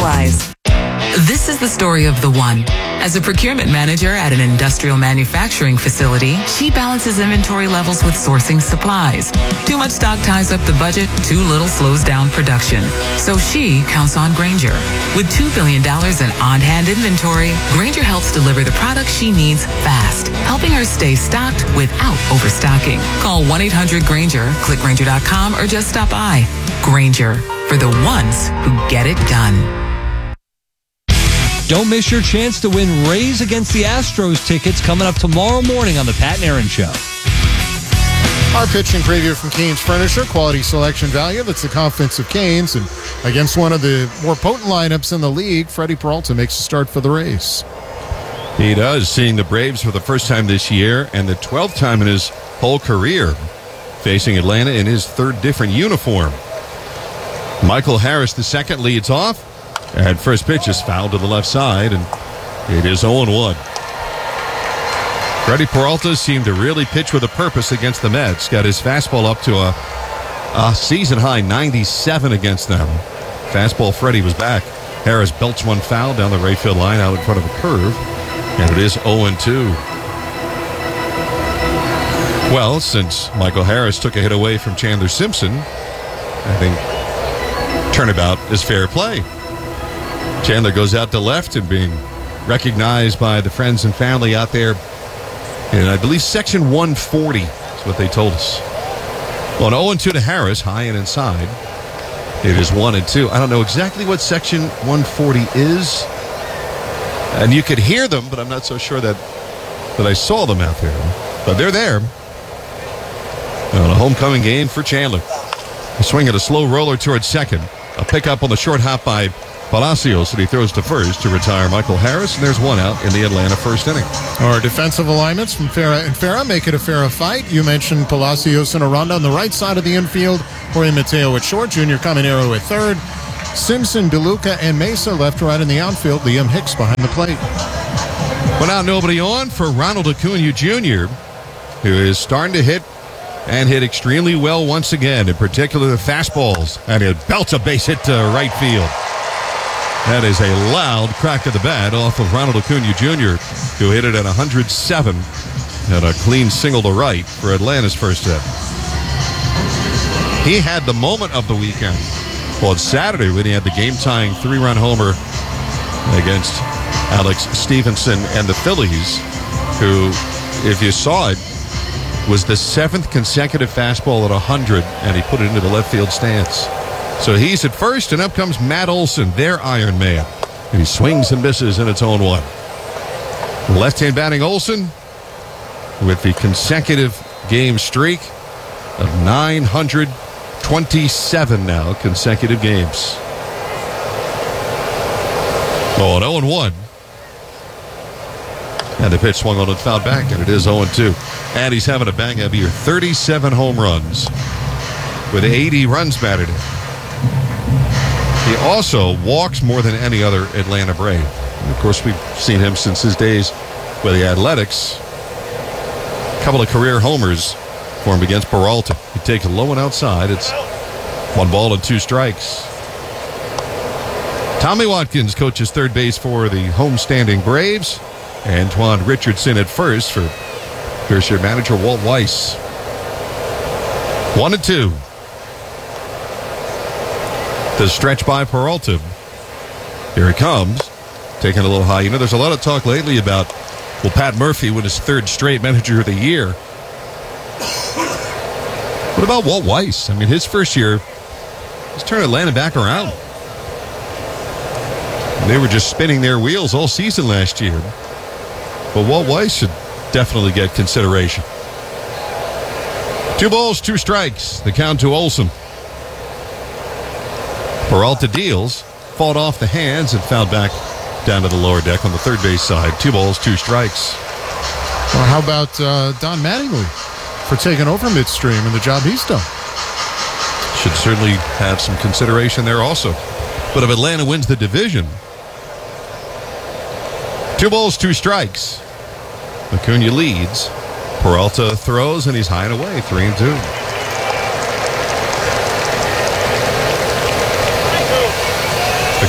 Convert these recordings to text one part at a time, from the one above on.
otherwise. This is the story of the one. As a procurement manager at an industrial manufacturing facility, she balances inventory levels with sourcing supplies. Too much stock ties up the budget, too little slows down production. So she counts on Grainger. With $2 billion in on-hand inventory, Grainger helps deliver the products she needs fast, helping her stay stocked without overstocking. Call 1-800-GRAINGER, click Grainger.com, or just stop by. Grainger, for the ones who get it done. Don't miss your chance to win Rays against the Astros tickets coming up tomorrow morning on the Pat and Aaron Show. Our pitching preview from Canes Furniture, quality selection value. That's the confidence of Canes. And against one of the more potent lineups in the league, Freddie Peralta makes a start for the Rays. He does, seeing the Braves for the first time this year and the 12th time in his whole career, facing Atlanta in his third different uniform. Michael Harris, the second, leads off. And first pitch is fouled to the left side, and it is 0-1. Freddie Peralta seemed to really pitch with a purpose against the Mets. Got his fastball up to a season-high 97 against them. Fastball Freddie was back. Harris belts one foul down the right field line out in front of a curve, and it is 0-2. Well, since Michael Harris took a hit away from Chandler Simpson, I think turnabout is fair play. Chandler goes out to left and being recognized by the friends and family out there in, I believe, section 140 is what they told us. Well, an 0-2 to Harris, high and inside. It is 1-2. I don't know exactly what section 140 is. And you could hear them, but I'm not so sure that I saw them out there. But they're there. On a homecoming game for Chandler. A swing at a slow roller towards second. A pickup on the short hop by Palacios, and he throws to first to retire Michael Harris, and there's one out in the Atlanta first inning. Our defensive alignments from Farah and Farah make it a Farah fight. You mentioned Palacios and Aranda on the right side of the infield, Jorge Mateo at short, Junior Caminero at third, Simpson, DeLuca, and Mesa left right in the outfield, Liam Hicks behind the plate. Well, now nobody on for Ronald Acuna Jr., who is starting to hit and hit extremely well once again, in particular the fastballs, and it belts a base hit to right field. That is a loud crack of the bat off of Ronald Acuna Jr., who hit it at 107 and a clean single to right for Atlanta's first hit. He had the moment of the weekend. Well, it's Saturday when he had the game-tying 3-run homer against Alex Stevenson and the Phillies, who, if you saw it, was the 7th consecutive fastball at 100, and he put it into the left field stance. So he's at first, and up comes Matt Olson, their Iron Man. And he swings and misses in its own one. Left-hand batting Olson with the consecutive game streak of 927 now consecutive games. Oh, an 0-1. And the pitch swung on and fouled back, and it is 0-2. And he's having a bang of year. 37 home runs with 80 runs batted in. He also walks more than any other Atlanta Brave. And of course, we've seen him since his days with the Athletics. A couple of career homers for him against Peralta. He takes low and outside. It's 1 ball and 2 strikes. Tommy Watkins coaches third base for the homestanding Braves. Antoine Richardson at first for first-year manager Walt Weiss. 1-2. The stretch by Peralta. Here he comes, taking a little high. You know, there's a lot of talk lately about, well, Pat Murphy win his 3rd straight manager of the year. What about Walt Weiss? I mean, his first year, he's turned Atlanta back around. They were just spinning their wheels all season last year. But Walt Weiss should definitely get consideration. 2 balls, 2 strikes. The count to Olson. Peralta deals, fought off the hands, and fouled back down to the lower deck on the third base side. 2 balls, 2 strikes. Well, how about Don Mattingly for taking over midstream and the job he's done? Should certainly have some consideration there also. But if Atlanta wins the division, 2 balls, 2 strikes. Acuna leads. Peralta throws, and he's high and away, 3-2.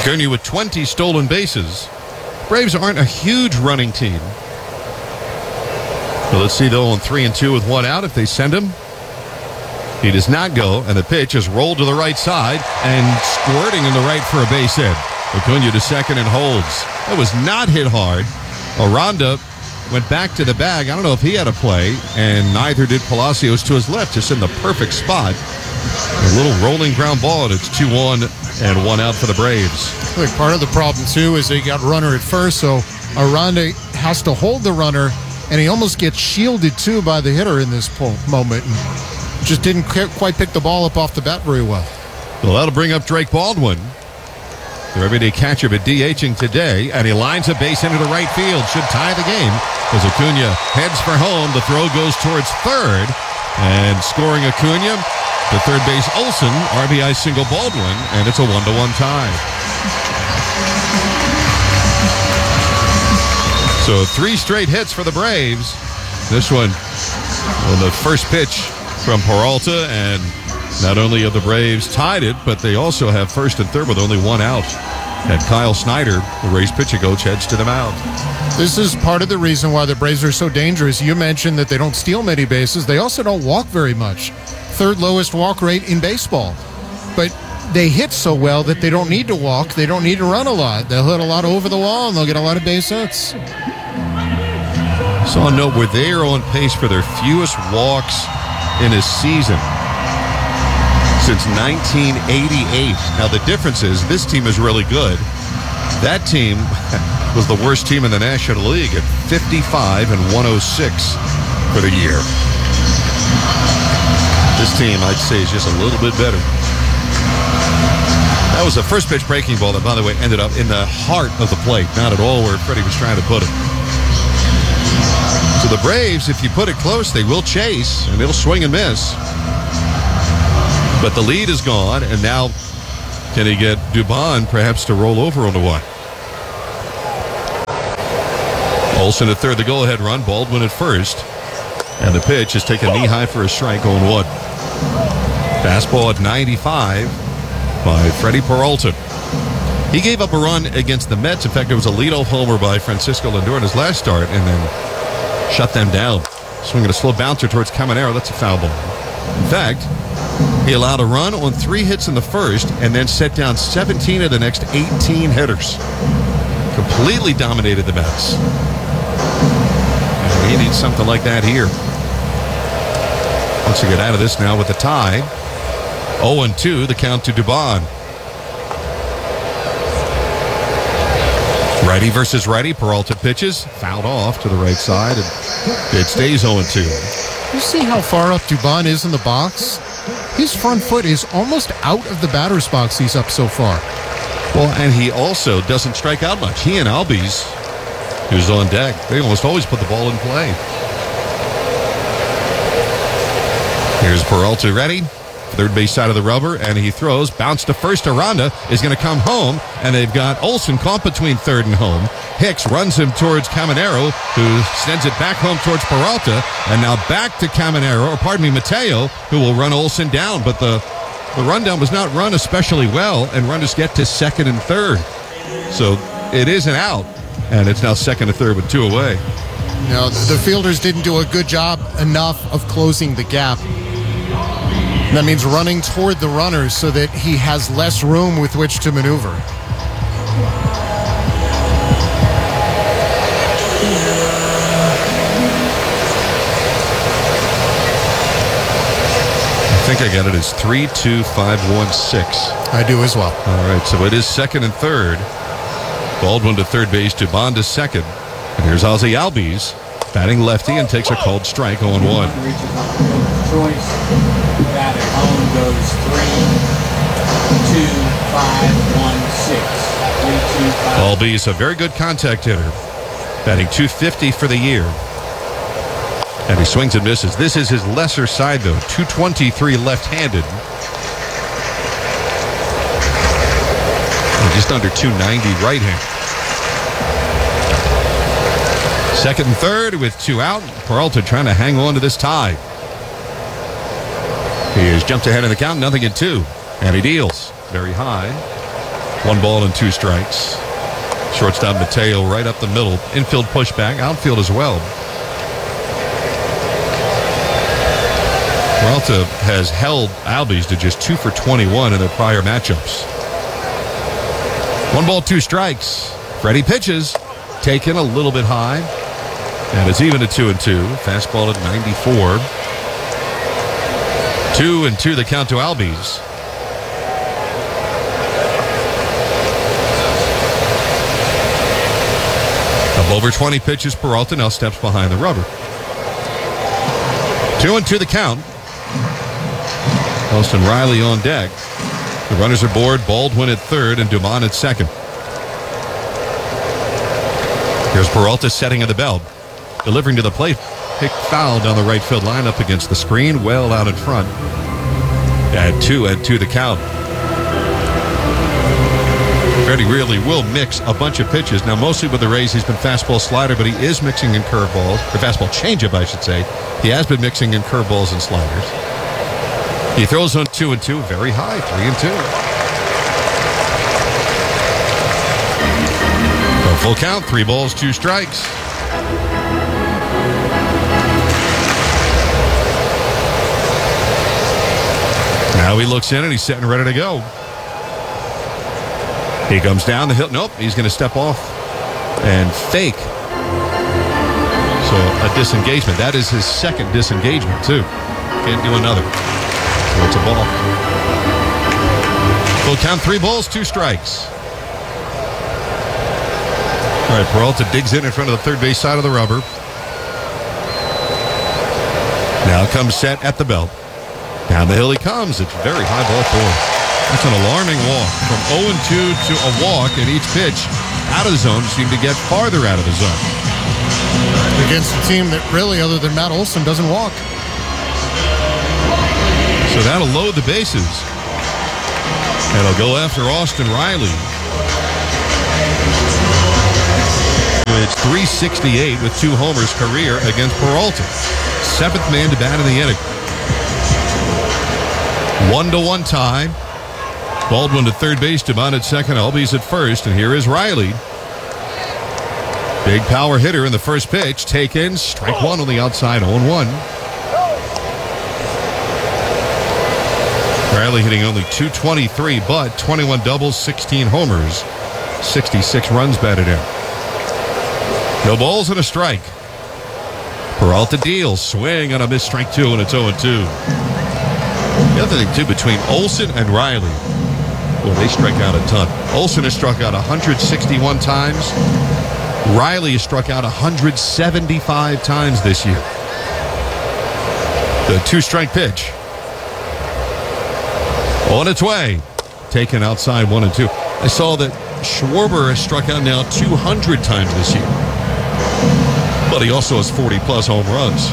Acuna with 20 stolen bases. Braves aren't a huge running team. But let's see, though, on 3-2 with one out if they send him. He does not go, and the pitch is rolled to the right side and squirting in the right for a base hit. Acuna to second and holds. That was not hit hard. Aranda went back to the bag. I don't know if he had a play, and neither did Palacios to his left, just in the perfect spot. A little rolling ground ball, and it's 2-1 and one out for the Braves. I think part of the problem, too, is they got runner at first, so Aranda has to hold the runner, and he almost gets shielded, too, by the hitter in this moment. And just didn't quite pick the ball up off the bat very well. Well, that'll bring up Drake Baldwin. Their everyday catcher, but DHing today, and he lines a base into the right field. Should tie the game as Acuna heads for home. The throw goes towards third, and scoring Acuna to third base Olson, RBI single Baldwin, and it's a 1-1 tie. So 3 straight hits for the Braves. This one on the first pitch from Peralta, and not only have the Braves tied it, but they also have first and third with only one out. And Kyle Snyder, the Rays pitching coach, heads to the mound. This is part of the reason why the Braves are so dangerous. You mentioned that they don't steal many bases. They also don't walk very much. Third lowest walk rate in baseball. But they hit so well that they don't need to walk. They don't need to run a lot. They'll hit a lot over the wall, and they'll get a lot of base hits. Saw a note where they are on pace for their fewest walks in a season since 1988. Now, the difference is this team is really good. That team was the worst team in the National League at 55 and 106 for the year. This team, I'd say, is just a little bit better. That was a first pitch breaking ball that, by the way, ended up in the heart of the plate. Not at all where Freddie was trying to put it. So the Braves, if you put it close, they will chase, and they'll swing and miss. But the lead is gone, and now can he get Dubon perhaps to roll over on the one? Olson at third, the go-ahead run. Baldwin at first. And the pitch is taken knee-high for a strike, 0-1. Fastball at 95 by Freddie Peralta. He gave up a run against the Mets. In fact, it was a leadoff homer by Francisco Lindor in his last start, and then shut them down. Swinging a slow bouncer towards Caminero. That's a foul ball. In fact, he allowed a run on 3 hits in the first and then set down 17 of the next 18 hitters. Completely dominated the Mets. And he needs something like that here. Wants to get out of this now with the tie. 0-2, the count to Dubon. Righty versus righty. Peralta pitches. Fouled off to the right side, and it stays 0-2. You see how far up Dubon is in the box? His front foot is almost out of the batter's box. He's up so far. Well, and he also doesn't strike out much. He and Albies, who's on deck, they almost always put the ball in play. Here's Peralta ready. Third base side of the rubber, and he throws. Bounce to first. Aranda is going to come home, and they've got Olson caught between third and home. Hicks runs him towards Caminero, who sends it back home towards Peralta, and now back to Caminero, or pardon me, Mateo, who will run Olson down. But the rundown was not run especially well, and runners get to second and third. So it is an out, and it's now second and third with 2 away. Now, the fielders didn't do a good job enough of closing the gap. That means running toward the runners so that he has less room with which to maneuver. I think I got it as 3-2-5-1-6. I do as well. All right, so it is second and third. Baldwin to third base, Dubon to second. And here's Ozzie Albies, batting lefty, and takes a called strike, 0-1. Choice. That at home goes 3-2-5-1-6. 3-2-5. Albies, a very good contact hitter, batting .250 for the year. And he swings and misses. This is his lesser side, though. .223 left-handed. And just under .290 right-handed. Second and third with 2 out. Peralta trying to hang on to this tie. He has jumped ahead in the count, 0-2. And he deals very high. 1 ball and 2 strikes. Shortstop Mateo right up the middle. Infield pushback, outfield as well. Peralta has held Albies to just 2 for 21 in their prior matchups. 1 ball, 2 strikes. Freddie pitches, taken a little bit high, and it's even at 2-2. Fastball at 94. 2-2 the count to Albies. Of over 20 pitches, Peralta now steps behind the rubber. 2-2 the count. Austin Riley on deck. The runners are aboard. Baldwin at third and Dumont at second. Here's Peralta setting at the belt. Delivering to the plate. Hit foul down the right field line up against the screen. Well out in front. At 2-2 the count. Freddie really will mix a bunch of pitches. Now, mostly with the Rays, he's been fastball slider, but he is mixing in curveballs. Or fastball changeup, I should say. He has been mixing in curveballs and sliders. He throws on 2-2, very high, 3-2. A full count, 3 balls, 2 strikes. Now he looks in and he's setting ready to go. He comes down the hill. Nope, he's going to step off and fake. So a disengagement. That is his second disengagement, too. Can't do another. So it's a ball. Full count, 3 balls, 2 strikes. All right, Peralta digs in front of the third base side of the rubber. Now comes set at the belt. Down the hill he comes. It's very high ball 4. That's an alarming walk. From 0-2 to a walk, and each pitch out of the zone seemed to get farther out of the zone. Against a team that really, other than Matt Olson, doesn't walk. So that'll load the bases. And it'll go after Austin Riley. It's 368 with 2 homers career against Peralta. 7th man to bat in the inning. 1-1 tie. Baldwin to third base, Dumont at second, Albies at first, and here is Riley. Big power hitter in the first pitch. Taken, strike 1 on the outside, 0-1. Riley hitting only .223, but 21 doubles, 16 homers, 66 runs batted in. No balls and a strike. Peralta deals, swing on a missed strike 2, and it's 0-2. The other thing, too, between Olson and Riley, well, they strike out a ton. Olson has struck out 161 times. Riley has struck out 175 times this year. The 2-strike pitch. On its way. Taken outside 1-2. I saw that Schwarber has struck out now 200 times this year. But he also has 40-plus home runs.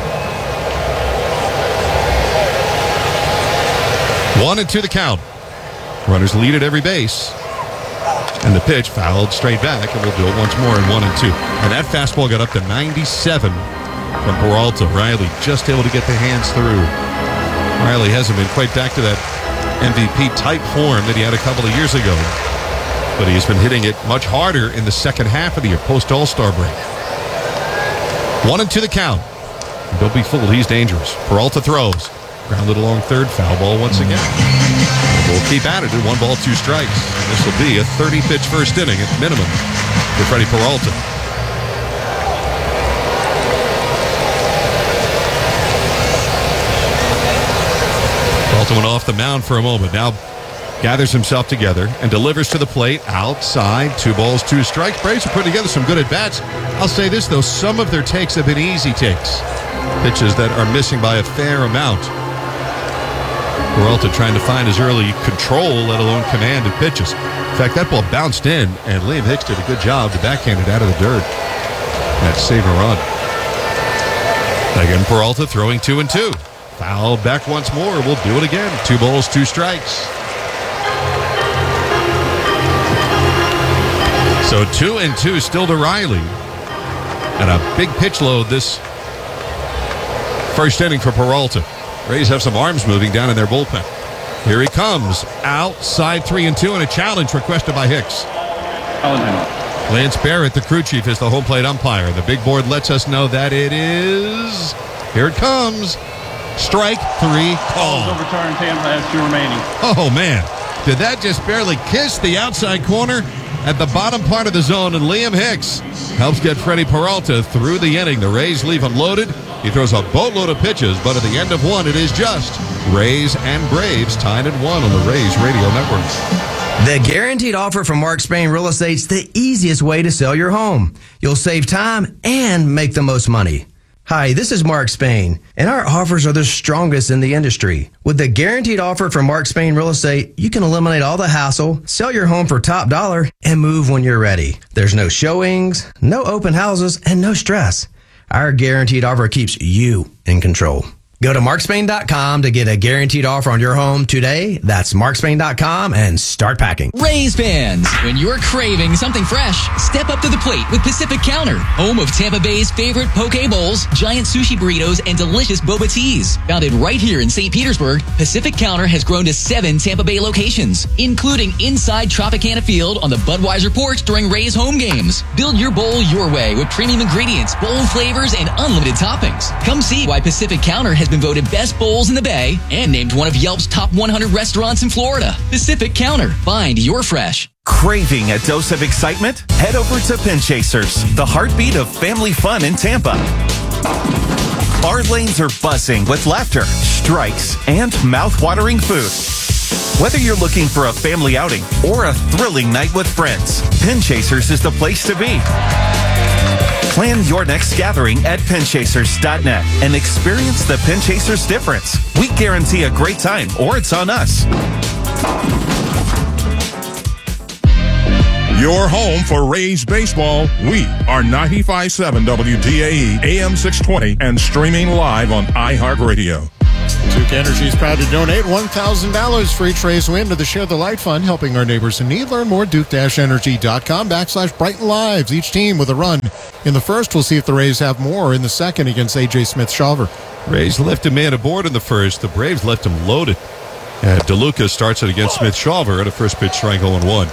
1-2 the count. Runners lead at every base. And the pitch fouled straight back, and we'll do it once more in 1-2. And that fastball got up to 97 from Peralta. Riley just able to get the hands through. Riley hasn't been quite back to that MVP-type form that he had a couple of years ago. But he's been hitting it much harder in the second half of the year, post-All-Star break. 1-2 the count. And don't be fooled, he's dangerous. Peralta throws. Grounded along third, foul ball once again. We'll keep at it at 1 ball, 2 strikes. And this will be a 30-pitch first inning at minimum for Freddie Peralta. Peralta went off the mound for a moment. Now gathers himself together and delivers to the plate outside. 2 balls, 2 strikes. Braves are putting together some good at-bats. I'll say this, though. Some of their takes have been easy takes. Pitches that are missing by a fair amount. Peralta trying to find his early control, let alone command of pitches. In fact, that ball bounced in, and Liam Hicks did a good job to backhand it out of the dirt. That save a run. Again, Peralta throwing 2-2. Fouled back once more. We'll do it again. 2 balls, 2 strikes. So 2-2 still to Riley. And a big pitch load this first inning for Peralta. Rays have some arms moving down in their bullpen. Here he comes. Outside 3-2 and a challenge requested by Hicks. Lance Barrett, the crew chief, is the home plate umpire. The big board lets us know that it is. Here it comes. Strike 3 call. Overturned. Tampa has 2 remaining. Oh, man. Did that just barely kiss the outside corner at the bottom part of the zone? And Liam Hicks helps get Freddie Peralta through the inning. The Rays leave him loaded. He throws a boatload of pitches, but at the end of 1, it is just Rays and Braves tied at 1 on the Rays Radio Network. The guaranteed offer from Mark Spain Real Estate's the easiest way to sell your home. You'll save time and make the most money. Hi, this is Mark Spain, and our offers are the strongest in the industry. With the guaranteed offer from Mark Spain Real Estate, you can eliminate all the hassle, sell your home for top dollar, and move when you're ready. There's no showings, no open houses, and no stress. Our guaranteed offer keeps you in control. Go to markspain.com to get a guaranteed offer on your home today. That's markspain.com and start packing. Rays fans, when you're craving something fresh, step up to the plate with Pacific Counter, home of Tampa Bay's favorite poke bowls, giant sushi burritos, and delicious boba teas. Founded right here in St. Petersburg, Pacific Counter has grown to 7 Tampa Bay locations, including inside Tropicana Field on the Budweiser porch during Rays home games. Build your bowl your way with premium ingredients, bold flavors, and unlimited toppings. Come see why Pacific Counter has been voted best bowls in the Bay and named one of Yelp's top 100 restaurants in Florida. Pacific Counter. Find your fresh. Craving a dose of excitement? Head over to Pin Chasers, the heartbeat of family fun in Tampa. Our lanes are buzzing with laughter, strikes, and mouth-watering food. Whether you're looking for a family outing or a thrilling night with friends, Pin Chasers is the place to be. Plan your next gathering at pinchasers.net and experience the Pin Chasers difference. We guarantee a great time, or it's on us. Your home for Rays baseball. We are 95.7 WDAE, AM 620, and streaming live on iHeartRadio. Duke Energy is proud to donate $1,000 for each Rays win to the Share the Light Fund, helping our neighbors in need. Learn more at Duke-Energy.com/Brighton Lives. Each team with a run in the first. We'll see if the Rays have more in the second against A.J. Smith-Shawver. Rays left a man aboard in the first. The Braves left him loaded. And DeLuca starts it against Smith-Shawver at a first pitch strike 0-1.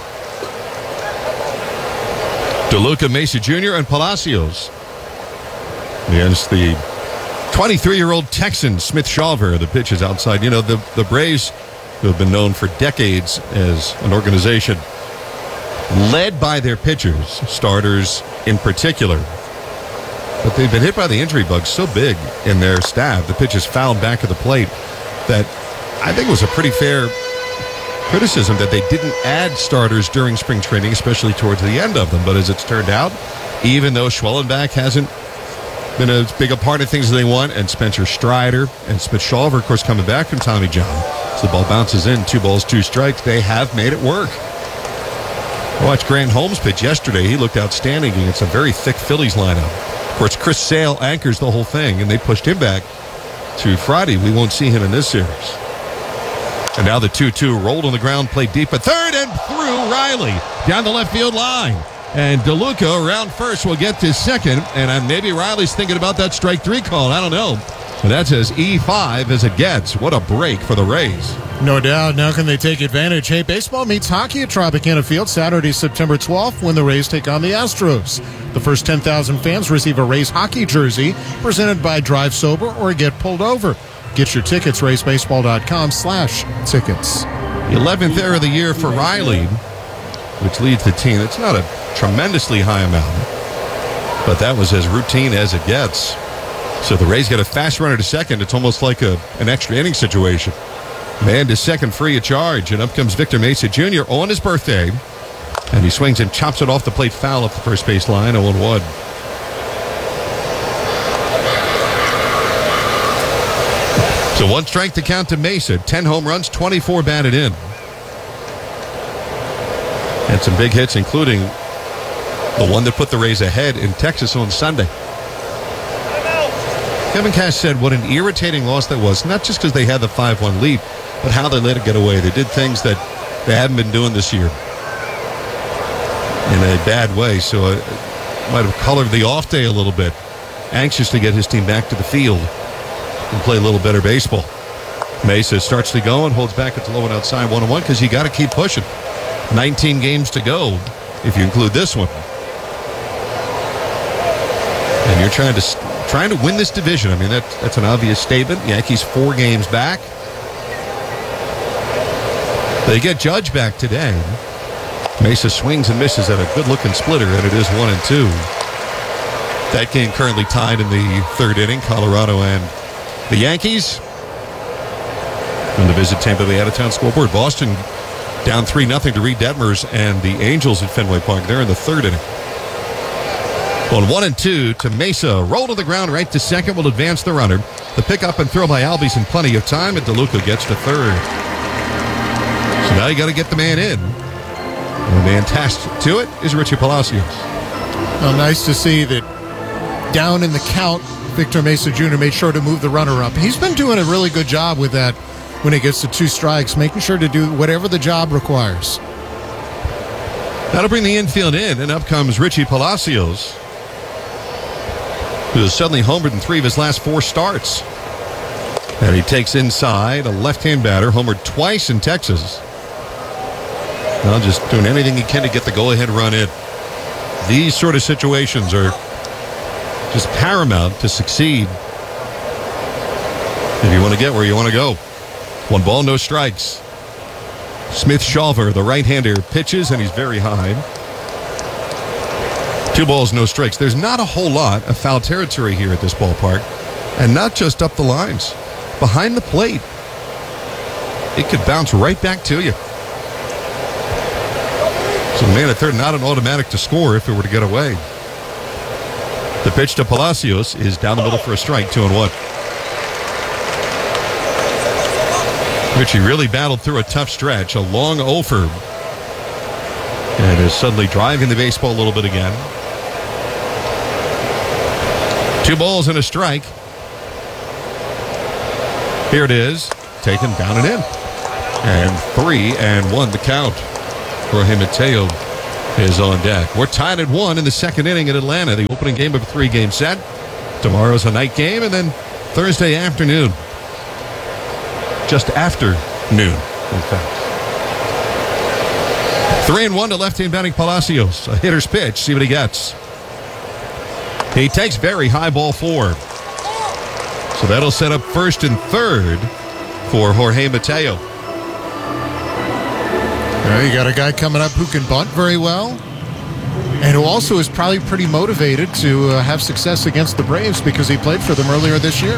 DeLuca, Mesa Jr., and Palacios against the 23-year-old Texan, Smith-Shawver. The pitch is outside. You know, the Braves, who have been known for decades as an organization led by their pitchers, starters in particular. But they've been hit by the injury bug so big in their staff. The pitch is fouled back at the plate that I think it was a pretty fair criticism that they didn't add starters during spring training, especially towards the end of them. But as it's turned out, even though Schwellenbach hasn't been as big a part of things as they want, and Spencer Strider and Smith-Shawver, of course, coming back from Tommy John. So the ball bounces in, 2 balls, 2 strikes. They have made it work. I watched Grant Holmes pitch yesterday. He looked outstanding against a very thick Phillies lineup. Of course, Chris Sale anchors the whole thing, and they pushed him back to Friday. We won't see him in this series. And now the 2-2 rolled on the ground, played deep at third, and through Riley down the left field line. And DeLuca around first will get to second. And maybe Riley's thinking about that strike 3 call. I don't know. But that's as E5 as it gets. What a break for the Rays. No doubt. Now can they take advantage? Hey, baseball meets hockey at Tropicana Field Saturday, September 12th, when the Rays take on the Astros. The first 10,000 fans receive a Rays hockey jersey presented by Drive Sober or Get Pulled Over. Get your tickets, raysbaseball.com/tickets. 11th error of the year for Riley, which leads the team. It's not a tremendously high amount, but that was as routine as it gets. So the Rays get a fast runner to second. It's almost like an extra inning situation. Man to second, free of charge, and up comes Victor Mesa Jr. on his birthday, and he swings and chops it off the plate, foul up the first base line, 0-1. So 1 strike to count to Mesa. 10 home runs, 24 batted in. And some big hits, including the one that put the Rays ahead in Texas on Sunday. Kevin Cash said what an irritating loss that was, not just because they had the 5-1 lead, but how they let it get away. They did things that they haven't been doing this year in a bad way, so it might have colored the off day a little bit. Anxious to get his team back to the field and play a little better baseball. Mesa starts to go and holds back at the low and outside 1-1 because you got to keep pushing. 19 games to go if you include this one. And you're trying to win this division. I mean, that's an obvious statement. Yankees 4 games back. They get Judge back today. Mesa swings and misses at a good-looking splitter, and it is 1-2. That game currently tied in the third inning, Colorado and the Yankees. On the Visit Tampa Bay out-of-town scoreboard, Boston down 3-0 to Reed Detmers and the Angels at Fenway Park. They're in the third inning. On 1-2 to Mesa. Roll to the ground right to second will advance the runner. The pickup and throw by Albies in plenty of time, and DeLuca gets to third. So now you got to get the man in. And the man tasked to it is Richie Palacios. Well, nice to see that down in the count, Victor Mesa Jr. made sure to move the runner up. He's been doing a really good job with that when he gets to 2 strikes, making sure to do whatever the job requires. That'll bring the infield in, and up comes Richie Palacios, who has suddenly homered in 3 of his last 4 starts. And he takes inside a left-hand batter, homered twice in Texas. Now just doing anything he can to get the go-ahead run in. These sort of situations are just paramount to succeed if you want to get where you want to go. 1 ball, no strikes. Smith-Shawver, the right-hander, pitches, and he's very high. 2 balls, no strikes. There's not a whole lot of foul territory here at this ballpark, and not just up the lines. Behind the plate, it could bounce right back to you. So the man at third, not an automatic to score if it were to get away. The pitch to Palacios is down the middle for a strike, 2-1. Richie really battled through a tough stretch, a long over, and is suddenly driving the baseball a little bit again. 2 balls and a strike. Here it is, taken down and in. And 3-1 the count. Jorge Mateo is on deck. We're tied at 1 in the second inning in Atlanta. The opening game of a 3-game set. Tomorrow's a night game, and then Thursday afternoon. Just after noon, in fact. 3-1 to left-hand batting Palacios. A hitter's pitch. See what he gets. He takes very high ball 4. So that'll set up first and third for Jorge Mateo. You got a guy coming up who can bunt very well, and who also is probably pretty motivated to have success against the Braves because he played for them earlier this year.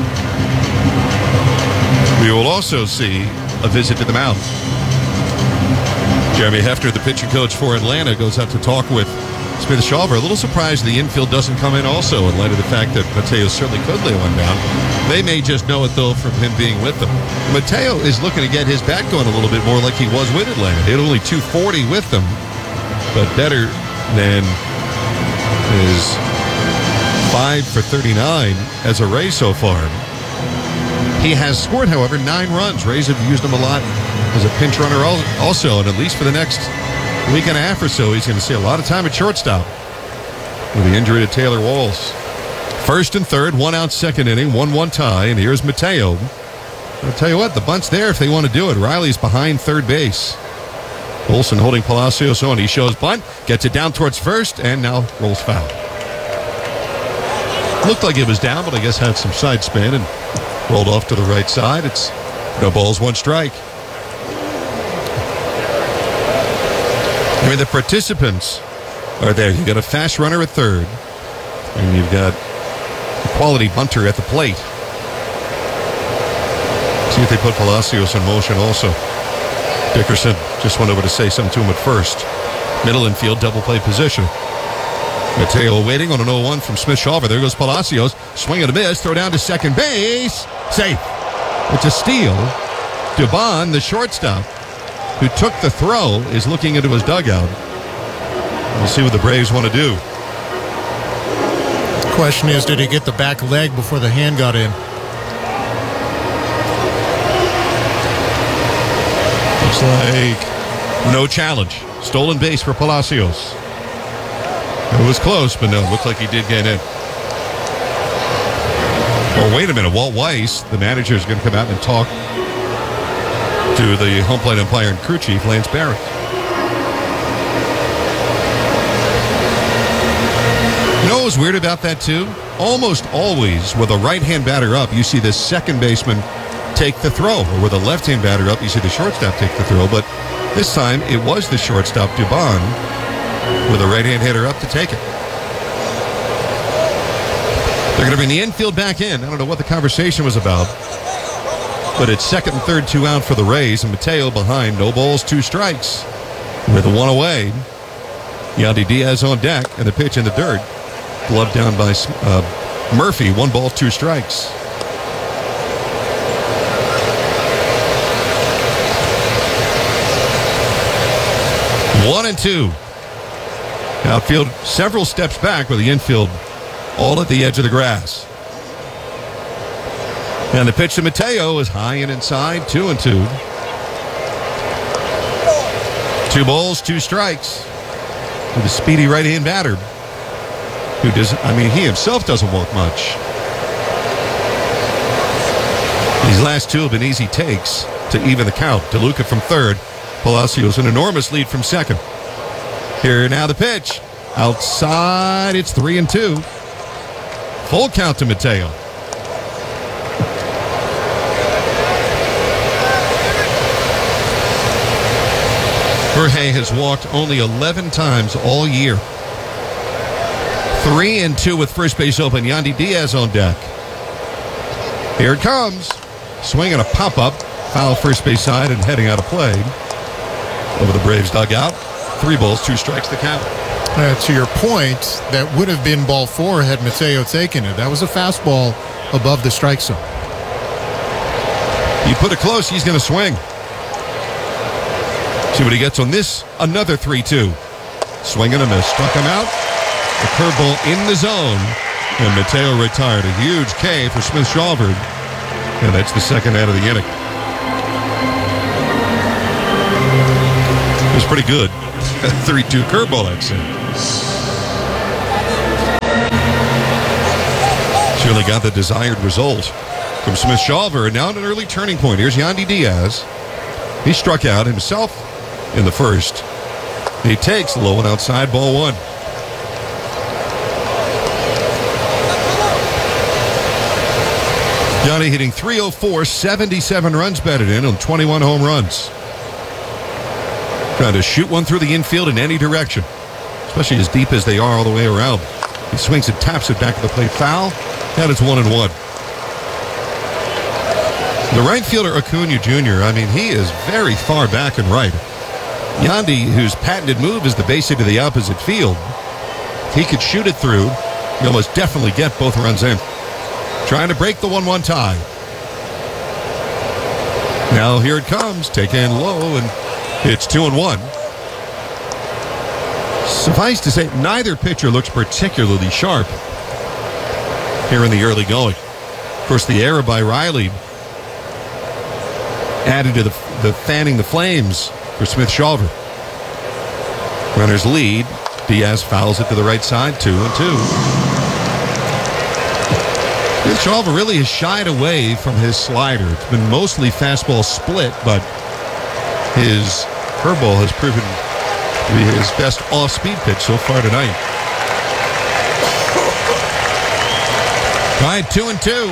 We will also see a visit to the mound. Jeremy Hefner, the pitching coach for Atlanta, goes out to talk with Smith-Shawver. A little surprised the infield doesn't come in also, in light of the fact that Mateo certainly could lay one down. They may just know it, though, from him being with them. Mateo is looking to get his bat going a little bit more like he was with Atlanta. He had only 240 with them, but better than his 5 for 39 as a Ray so far. He has scored, however, 9 runs. Rays have used him a lot as a pinch runner also, and at least for the next week and a half or so, he's going to see a lot of time at shortstop with the injury to Taylor Walls. First and third, 1 out second inning, 1-1 tie, and here's Mateo. I'll tell you what, the bunt's there if they want to do it. Riley's behind third base. Olson holding Palacios on. He shows bunt, gets it down towards first, and now rolls foul. Looked like it was down, but I guess had some side spin and rolled off to the right side. It's no balls, 1 strike. I mean, the participants are there. You've got a fast runner at third, and you've got a quality bunter at the plate. See if they put Palacios in motion also. Dickerson just went over to say something to him at first. Middle infield, double play position. Mateo waiting on an 0-1 from Smith-Shawver. There goes Palacios. Swing and a miss. Throw down to second base. Safe. It's a steal. Dubon, the shortstop, who took the throw, is looking into his dugout. We'll see what the Braves want to do. The question is, did he get the back leg before the hand got in? Looks like no challenge. Stolen base for Palacios. It was close, but no, it looked like he did get in. Well, wait a minute. Walt Weiss, the manager, is going to come out and talk to the home plate umpire and crew chief, Lance Barrett. You know what was weird about that, too? Almost always, with a right-hand batter up, you see the second baseman take the throw. Or with a left-hand batter up, you see the shortstop take the throw. But this time, it was the shortstop, Dubon, with a right-hand hitter up to take it. They're going to bring the infield back in. I don't know what the conversation was about. But it's second and third, 2 out for the Rays. And Mateo behind. No balls, 2 strikes. With 1 away. Yandy Diaz on deck. And the pitch in the dirt. Glove down by Murphy. 1 ball, 2 strikes. One and 2. Outfield several steps back with the infield all at the edge of the grass. And the pitch to Mateo is high and inside. 2 and 2. 2 balls, 2 strikes. With a speedy right-hand batter. Who does? I mean, he himself doesn't walk much. These last 2 have been easy takes to even the count. DeLuca from third. Palacios an enormous lead from second. Here now the pitch. Outside, it's 3 and 2. Full count to Mateo. Jorge has walked only 11 times all year. 3 and 2 with first base open. Yandy Diaz on deck. Here it comes. Swinging a pop-up. Foul first base side and heading out of play. Over the Braves dugout. 3 balls, 2 strikes to count. To your point, that would have been ball 4 had Mateo taken it. That was a fastball above the strike zone. You put it close, he's going to swing. See what he gets on this. Another 3-2. Swing and a miss. Struck him out. The curveball in the zone. And Mateo retired. A huge K for Smith Shawver. And that's the second out of the inning. It was pretty good. 3-2 curveball, I'd say. Surely got the desired result from Smith Shawver. And now at an early turning point. Here's Yandy Diaz. He struck out himself in the first. He takes low and outside, ball 1. Yandy hitting .304, 77 runs batted in on 21 home runs. Trying to shoot one through the infield in any direction, especially as deep as they are all the way around. He swings and taps it back to the plate, foul, and it's 1-1. The right fielder, Acuna Jr., I mean, he is very far back and right. Yandy, whose patented move is the base hit to the opposite field, if he could shoot it through, he almost definitely get both runs in. Trying to break the 1-1 tie. Now here it comes, taken low, and it's 2-1. Suffice to say, neither pitcher looks particularly sharp here in the early going. Of course, the error by Riley added to the fanning the flames for Smith Shawver. Runners lead. Diaz fouls it to the right side, 2-2. Smith Shawver really has shied away from his slider. It's been mostly fastball split, but his curveball has proven to be his best off-speed pitch so far tonight. Tied 2-2.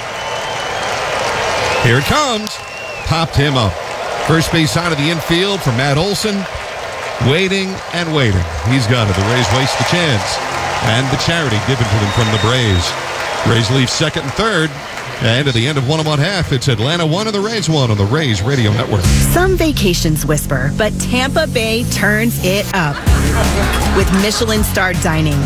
Here it comes. Popped him up. First base side of the infield for Matt Olson. Waiting and waiting. He's got it. The Rays waste the chance. And the charity given to them from the Braves. Rays leave second and third. And at the end of 1 1/2, it's Atlanta 1 and the Rays 1 on the Rays Radio Network. Some vacations whisper, but Tampa Bay turns it up with Michelin-starred dining,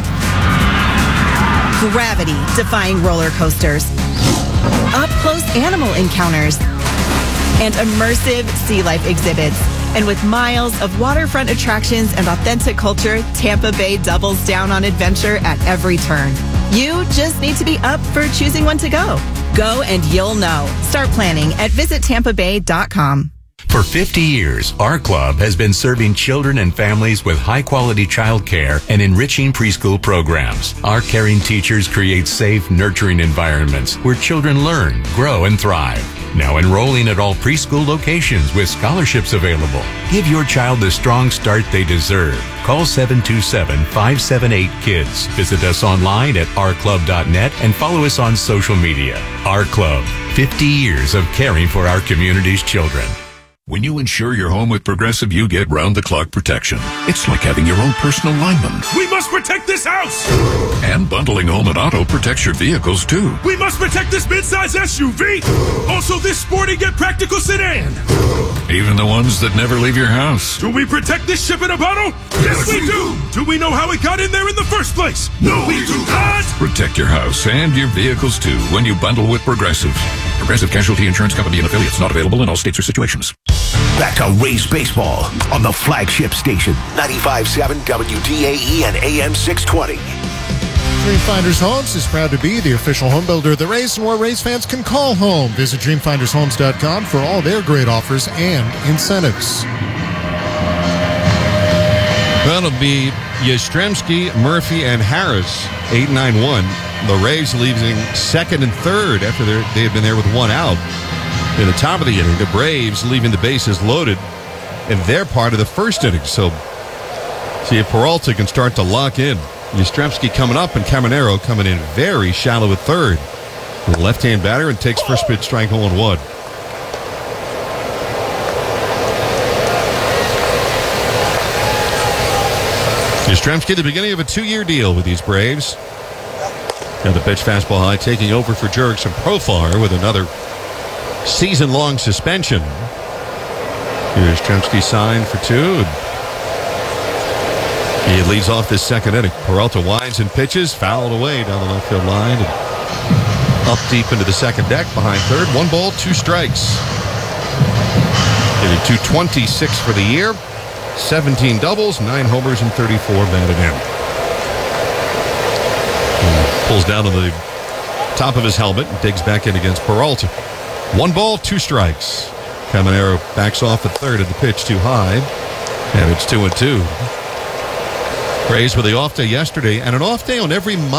gravity-defying roller coasters, up-close animal encounters, and immersive sea life exhibits. And with miles of waterfront attractions and authentic culture, Tampa Bay doubles down on adventure at every turn. You just need to be up for choosing when to go. Go and you'll know. Start planning at visitTampaBay.com. For 50 years, our club has been serving children and families with high-quality child care and enriching preschool programs. Our caring teachers create safe, nurturing environments where children learn, grow, and thrive. Now enrolling at all preschool locations with scholarships available. Give your child the strong start they deserve. Call 727-578-KIDS. Visit us online at ourclub.net and follow us on social media. Our Club, 50 years of caring for our community's children. When you insure your home with Progressive, you get round-the-clock protection. It's like having your own personal lineman. We must protect this house! And bundling home and auto protects your vehicles, too. We must protect this midsize SUV! Also this sporty yet practical sedan! Even the ones that never leave your house. Do we protect this ship in a bottle? Yes, we do! Do we know how it got in there in the first place? No, we do not! Protect your house and your vehicles, too, when you bundle with Progressive. Progressive Casualty Insurance Company and affiliates, not available in all states or situations. Back to Rays baseball on the flagship station, 95.7 WDAE and AM 620. Dreamfinders Homes is proud to be the official home builder of the Rays and where Rays fans can call home. Visit dreamfindershomes.com for all their great offers and incentives. That'll be Yastrzemski, Murphy, and Harris, 8-9-1. The Rays leaving second and third after they had been there with one out. In the top of the inning, the Braves leaving the bases loaded in their part of the first inning. So, see if Peralta can start to lock in. Yastrzemski coming up and Caminero coming in very shallow at third. The left-hand batter and takes first pitch strike 0-1. Yastrzemski at the beginning of a 2-year deal with these Braves. Now the pitch fastball high, taking over for Jurickson Profar with another season-long suspension. Here's Yastrzemski signed for 2. He leads off this second inning. Peralta winds and pitches, fouled away down the left field line, and up deep into the second deck behind third. 1 ball, 2 strikes. Hitting .226 for the year. 17 doubles, 9 homers, and 34 batted in. Pulls down to the top of his helmet and digs back in against Peralta. 1 ball, 2 strikes. Caminero backs off at third, and the pitch too high. And it's 2-2. Rays with the off day yesterday, and an off day on every